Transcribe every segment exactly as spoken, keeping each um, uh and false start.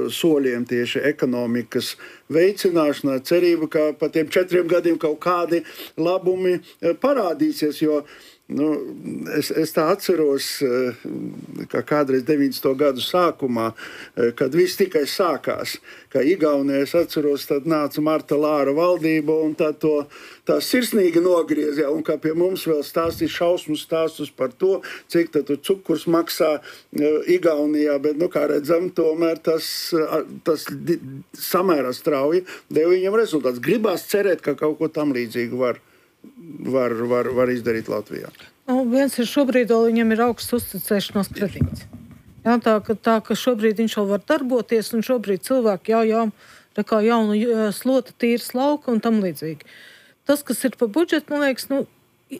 soļiem tieši ekonomikas veicināšanā, cerība, ka pa tiem četriem gadiem kaut kādi labumi parādīsies, jo Nu, es, es tā atceros, ka kādreiz deviņdesmito gadu sākumā, kad viss tikai sākās, ka Igaunijā, es atceros, tad nāca Marta Lāra valdība un tā to tā sirsnīgi nogriezja, un ka pie mums vēl stāstīja šausmu stāstus par to, cik tad cukurs maksā Igaunijā, bet, nu, kā redzam, tomēr tas, tas samērā strauji deva viņam rezultāts. Gribās cerēt, ka kaut ko tam līdzīgu var. Var, var, var izdarīt Latvijā. Nu, viens ir šobrīd, vēl viņam ir augsts uzticēšanās kredīts. Jā, tā, ka, tā, ka šobrīd viņš jau var darboties, un šobrīd cilvēki jau, jau tā kā jaunu slota tīras lauka un tam līdzīgi. Tas, kas ir pa budžetu, man liekas, nu,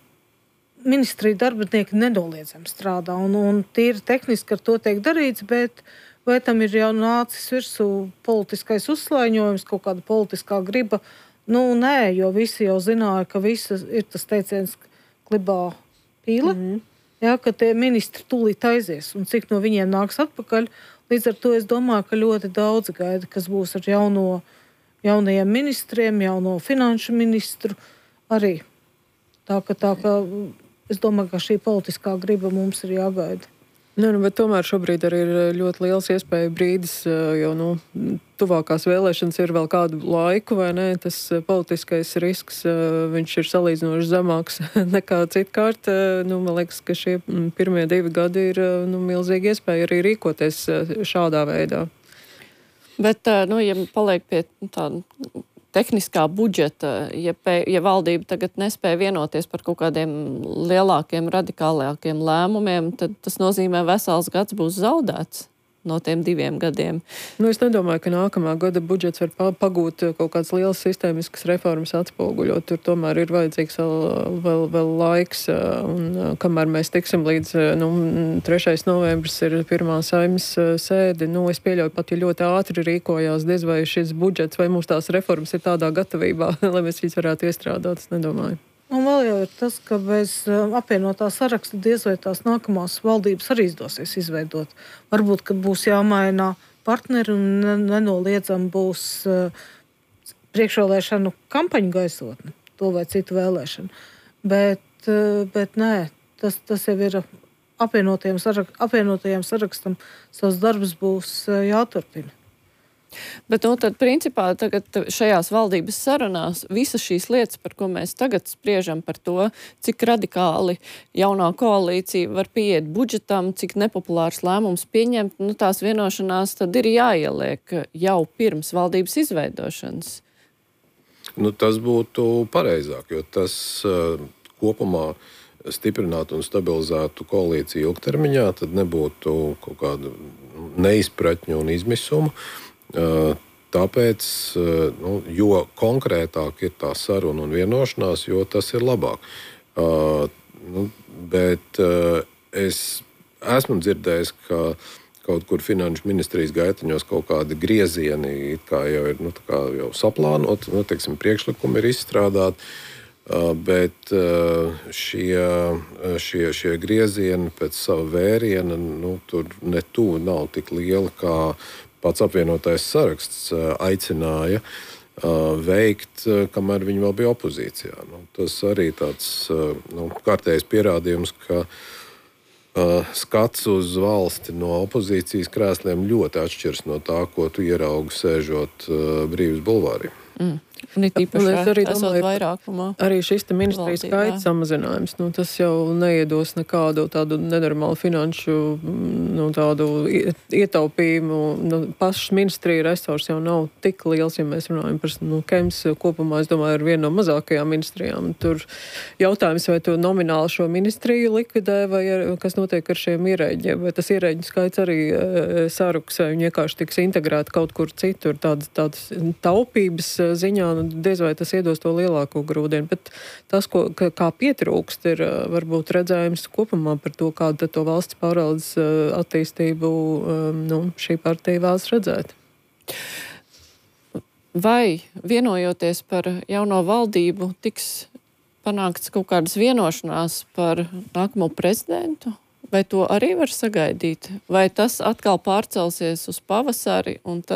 ministrija darbinieki nenoliedzami strādā, un, un tīri tehniski ar to tiek darīts, bet vai tam ir jau nācis virsū politiskais uzslaiņojums, kaut kāda politiskā griba. Nu, nē, jo visi jau zināja, ka visi ir tas teiciens klibā pīle, mm-hmm. jā, ka tie ministri tūlīt aizies, un cik no viņiem nāks atpakaļ. Līdz ar to es domāju, ka ļoti daudz gaida, kas būs ar jauno, jaunajiem ministriem, jauno finanšu ministru arī. Tā ka, tā ka es domāju, ka šī politiskā griba mums ir jāgaida. Ne, nu, bet tomēr šobrīd arī ir ļoti liels iespēja brīdis, jo nu, tuvākās vēlēšanas ir vēl kādu laiku, vai ne? Tas politiskais risks, viņš ir salīdzinoši zemāks nekā citkārt. Nu, man liekas, ka šie pirmie divi gadi ir nu, milzīgi iespēja arī rīkoties šādā veidā. Bet, nu, ja paliek pie tāda tehniskā budžeta, ja, pē, ja valdība tagad nespēja vienoties par kaut kādiem lielākiem, radikālākiem lēmumiem, tad tas nozīmē vesels gads būs zaudēts no tiem diviem gadiem. Nu, es nedomāju, ka nākamā gada budžets var pagūt kaut kādas lielas sistēmiskas reformas atspoguļot. Tur tomēr ir vajadzīgs vēl, vēl, vēl laiks, un kamēr mēs tiksim līdz nu, trešais novembris ir pirmā Saeimas sēde, nu, es pieļauju pat, ja ļoti ātri rīkojās, diez vai šis budžets vai mūsu tās reformas ir tādā gatavībā, lai mēs viņus varētu iestrādāt, es nedomāju. Un vēl jau ir tas, ka bez apvienotā saraksta diez vai tās nākamās valdības arī izdosies izveidot. Varbūt, kad būs jāmaina partneri un nenoliedzam būs priekšvēlēšanu kampaņu gaisotne, to vai citu vēlēšanu. Bet, bet nē, tas, tas jau ir apvienotajiem, sarak, apvienotajiem sarakstam, savs darbs būs jāturpina. Bet, nu, tad, principā, tagad šajās valdības sarunās visas šīs lietas, par ko mēs tagad spriežam par to, cik radikāli jaunā koalīcija var pieiet budžetam, cik nepopulārs lēmums pieņemt, nu, tās vienošanās tad ir jāieliek jau pirms valdības izveidošanas. Nu, tas būtu pareizāk, jo tas uh, kopumā stiprinātu un stabilizētu koalīciju ilgtermiņā, tad nebūtu kaut kāda neizpratņu un izmisuma. Tāpēc, nu, jo konkrētāk ir tā saruna un vienošanās, jo tas ir labāk. Nu, bet es esmu dzirdējis, ka kaut kur finanšu ministrijas gaitiņos kaut kādi griezieni kā jau ir nu, kā jau saplānot, nu, teiksim, priekšlikumi ir izstrādāti, bet šie, šie, šie griezieni pēc sava vēriena, nu, tur ne tuvu nav tik liela, kā pats apvienotais saraksts aicināja veikt, kamēr viņi vēl bija opozīcijā. Nu, tas arī tāds nu, kārtējs pierādījums, ka uh, skats uz valsti no opozīcijas krēsliem ļoti atšķiras no tā, ko tu ieraugi sēžot uh, Brīvības bulvārī. Mm. Īpaši, arī domāju, arī šis ministrijas skaits samazinājums, nu, tas jau neiedos nekādu tādu nenormālu finanšu nu, tādu ietaupījumu. Nu, pašas ministrija resurs jau nav tik liels, ja mēs runājam par nu, Kems kopumā, es domāju, ir viena no mazākajām ministrijām. Tur jautājums, vai tu nomināli šo ministriju likvidē, vai ar, kas notiek ar šiem ierēģiem, vai tas ierēģu skaits arī e, saruks, vai viņi vienkārši tiks integrēti kaut kur citur, tādas, tādas taupības ziņā, nu, diez vai tas iedos to lielāko grūdienu, bet tas, ko, kā pietrūkst, ir varbūt redzējums kopumā par to, kādu to valsts pārvaldes attīstību nu, šī partija vēlas redzēt. Vai vienojoties par jauno valdību tiks panākts kaut kādas vienošanās par nākamo prezidentu? Vai to arī var sagaidīt? Vai tas atkal pārcelsies uz pavasari un tad